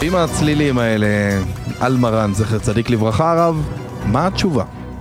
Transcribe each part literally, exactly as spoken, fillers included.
עם הצלילים האלה על מרן, זכר צדיק לברכה הרב, מה התשובה?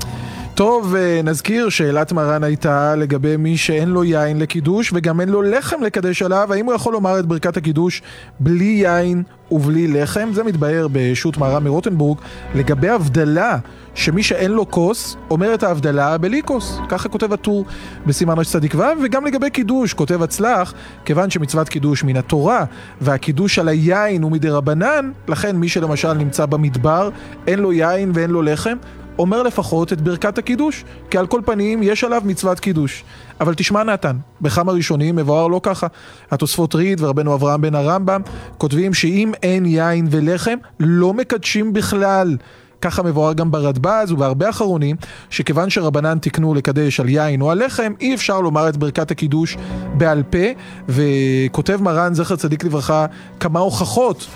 טוב, נזכיר, שאלת מרן הייתה לגבי מי שאין לו יין לקידוש וגם אין לו לחם לקדש עליו, האם הוא יכול לומר את ברכת הקידוש בלי יין ובלי לחם? זה מתבהר בשו"ת מהר"ם מרוטנבורג לגבי הבדלה, שמי שאין לו כוס אומר את ההבדלה בלי כוס, ככה כותב הטור בסימן רש צדיק ו', וגם לגבי קידוש כותב הצלח, כיוון שמצוות קידוש מן התורה והקידוש על היין הוא מדרבנן, לכן מי שלמשל נמצא במדבר אין לו יין ואין לו לחם, אומר לפחות את ברכת הקידוש, כי על כל פנים יש עליו מצוות קידוש. אבל תשמע נתן, בכמה ראשונים מבואר לא ככה. התוספות ריד ורבנו אברהם בן הרמב"ם כותבים שאם אין יין ולחם לא מקדשים בכלל. ככה מבואר גם ברדב"ז ובהרבה אחרונים, שכיוון שרבנן תקנו לקדש על יין או על לחם, אי אפשר לומר את ברכת הקידוש בעל פה, וכותב מרן זכר צדיק לברכה כמה הוכחות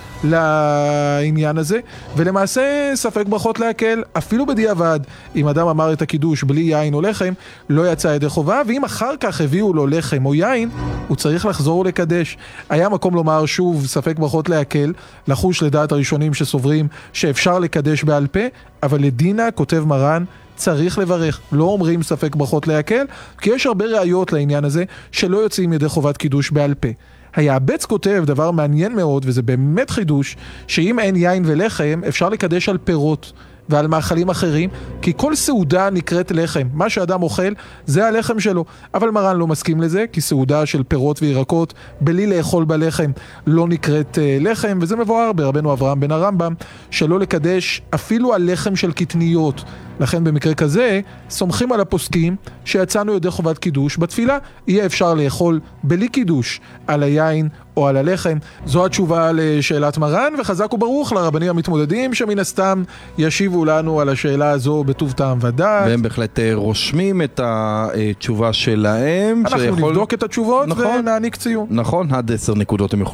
לעניין הזה, ולמעשה ספק ברכות להקל, אפילו בדיעבד, אם אדם אמר את הקידוש בלי יין או לחם, לא יצא ידי חובה, ואם אחר כך הביאו לו לחם או יין, הוא צריך לחזור לקדש. היה מקום לומר שוב ספק ברכות להקל, לחוש לדעת הראשונים שסוברים שאפשר לקדש בעל פה, אבל לדינה, כותב מרן, צריך לברך. לא אומרים ספק ברכות להקל, כי יש הרבה ראיות לעניין הזה שלא יוצאים ידי חובת קידוש בעל פה. היעבץ כותב דבר מעניין מאוד, וזה באמת חידוש, שאם אין יין ולחם, אפשר לקדש על פירות ועל מאכלים אחרים, כי כל סעודה נקראת לחם. מה שאדם אוכל זה הלחם שלו. אבל מרן לא מסכים לזה, כי סעודה של פירות וירקות בלי לאכול בלחם לא נקראת uh, לחם, וזה מבואר ברבנו אברהם בן הרמב"ם, שלא לקדש אפילו על לחם של קטניות. לכן במקרה כזה, סומכים על הפוסקים שיצאנו ידי חובת קידוש. בתפילה יהיה אפשר לאכול בלי קידוש על היין או על הלחם. זו התשובה לשאלת מרן, וחזק וברוך לרבנים המתמודדים שמן הסתם ישיבו לנו על השאלה הזו בטוב טעם ודעת. והם בהחלט רושמים את התשובה שלהם. אנחנו שיכול... נבדוק את התשובות, נכון? ונעניק ציון. נכון, עד עשר נקודות הם יכולים.